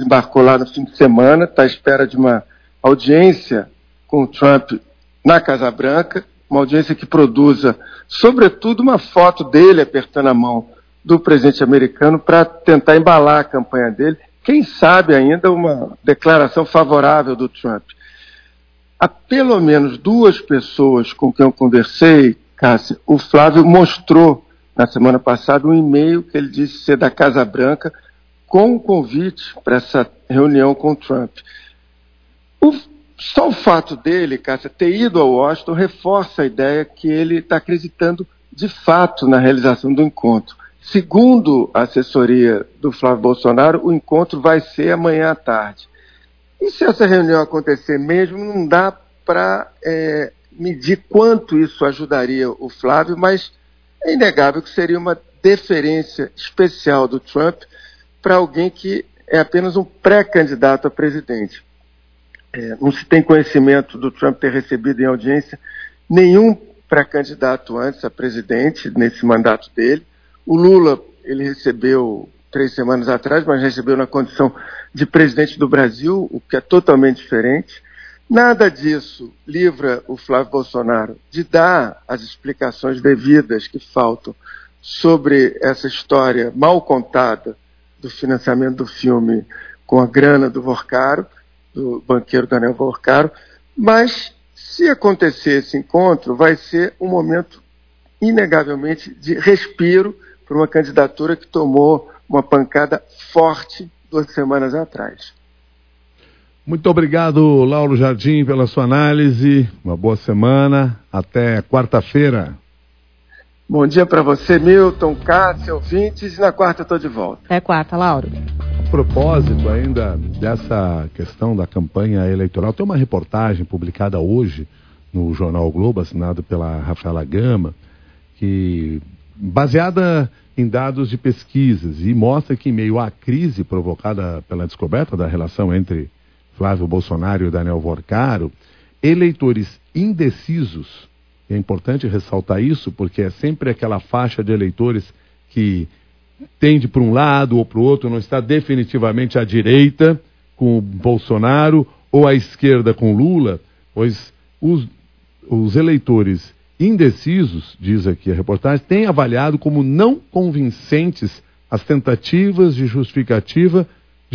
desembarcou lá no fim de semana, está à espera de uma audiência com o Trump na Casa Branca, uma audiência que produza, sobretudo, uma foto dele apertando a mão do presidente americano para tentar embalar a campanha dele, quem sabe ainda uma declaração favorável do Trump. Há pelo menos 2 pessoas com quem eu conversei, Cássia, o Flávio mostrou na semana passada um e-mail que ele disse ser da Casa Branca com um convite para essa reunião com o Trump. Só o fato dele, Cássia, ter ido a Washington reforça a ideia que ele está acreditando de fato na realização do encontro. Segundo a assessoria do Flávio Bolsonaro, o encontro vai ser amanhã à tarde. E se essa reunião acontecer mesmo, não dá para medir quanto isso ajudaria o Flávio, mas é inegável que seria uma deferência especial do Trump para alguém que é apenas um pré-candidato a presidente. Não se tem conhecimento do Trump ter recebido em audiência nenhum pré-candidato antes a presidente, nesse mandato dele. O Lula, ele recebeu 3 semanas atrás, mas recebeu na condição de presidente do Brasil, o que é totalmente diferente. Nada disso livra o Flávio Bolsonaro de dar as explicações devidas que faltam sobre essa história mal contada do financiamento do filme com a grana do Vorcaro, do banqueiro Daniel Vorcaro, mas se acontecer esse encontro, vai ser um momento inegavelmente de respiro para uma candidatura que tomou uma pancada forte 2 semanas atrás. Muito obrigado, Lauro Jardim, pela sua análise. Uma boa semana. Até quarta-feira. Bom dia para você, Milton, Cássia, ouvintes. E na quarta eu estou de volta. Até quarta, Lauro. A propósito ainda dessa questão da campanha eleitoral, tem uma reportagem publicada hoje no Jornal o Globo, assinado pela Rafaela Gama, que baseada em dados de pesquisas e mostra que em meio à crise provocada pela descoberta da relação entre Flávio Bolsonaro e Daniel Vorcaro, eleitores indecisos, é importante ressaltar isso porque é sempre aquela faixa de eleitores que tende para um lado ou para o outro, não está definitivamente à direita com o Bolsonaro ou à esquerda com Lula, pois os eleitores indecisos, diz aqui a reportagem, têm avaliado como não convincentes as tentativas de justificativa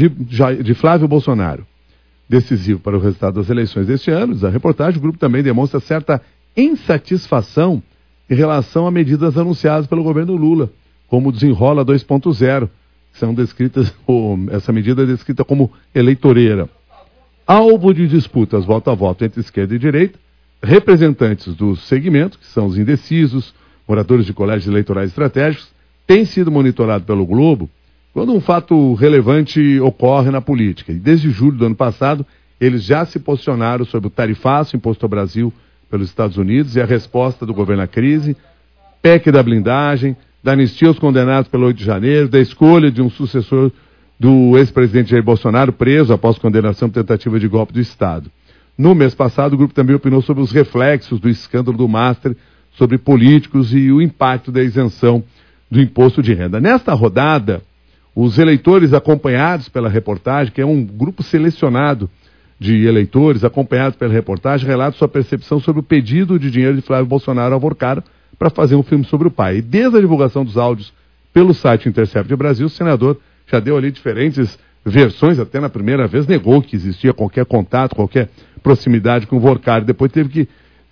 de Flávio Bolsonaro. Decisivo para o resultado das eleições deste ano, diz a reportagem, o grupo também demonstra certa insatisfação em relação a medidas anunciadas pelo governo Lula, como o Desenrola 2.0, que são descritas, essa medida é descrita como eleitoreira. Alvo de disputas voto a voto entre esquerda e direita, representantes dos segmentos, que são os indecisos, moradores de colégios eleitorais estratégicos, têm sido monitorados pelo Globo quando um fato relevante ocorre na política. E desde julho do ano passado, eles já se posicionaram sobre o tarifaço imposto ao Brasil pelos Estados Unidos e a resposta do governo à crise, PEC da blindagem, da anistia aos condenados pelo 8 de janeiro, da escolha de um sucessor do ex-presidente Jair Bolsonaro preso após condenação por tentativa de golpe do Estado. No mês passado, o grupo também opinou sobre os reflexos do escândalo do Master sobre políticos e o impacto da isenção do imposto de renda. Nesta rodada, os eleitores acompanhados pela reportagem, que é um grupo selecionado de eleitores acompanhados pela reportagem, relatam sua percepção sobre o pedido de dinheiro de Flávio Bolsonaro ao Vorcaro para fazer um filme sobre o pai. E desde a divulgação dos áudios pelo site Intercept Brasil, o senador já deu ali diferentes versões, até na primeira vez negou que existia qualquer contato, qualquer proximidade com o Vorcaro. Depois teve que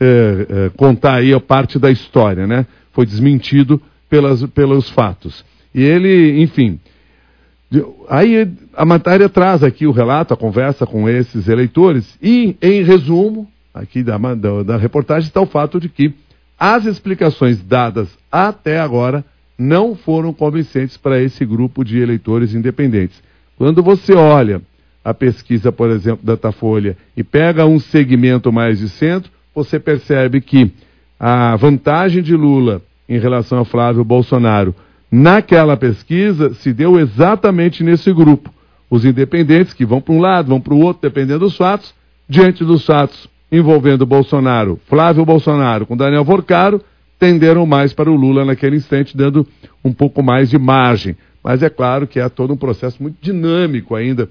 contar aí a parte da história, né? Foi desmentido pelos fatos. E ele, enfim... Aí a matéria traz aqui o relato, a conversa com esses eleitores e, em resumo, aqui da reportagem está o fato de que as explicações dadas até agora não foram convincentes para esse grupo de eleitores independentes. Quando você olha a pesquisa, por exemplo, da Datafolha e pega um segmento mais de centro, você percebe que a vantagem de Lula em relação a Flávio Bolsonaro naquela pesquisa se deu exatamente nesse grupo. Os independentes que vão para um lado, vão para o outro, dependendo dos fatos, diante dos fatos envolvendo Bolsonaro, Flávio Bolsonaro com Daniel Vorcaro, tenderam mais para o Lula naquele instante, dando um pouco mais de margem. Mas é claro que há todo um processo muito dinâmico ainda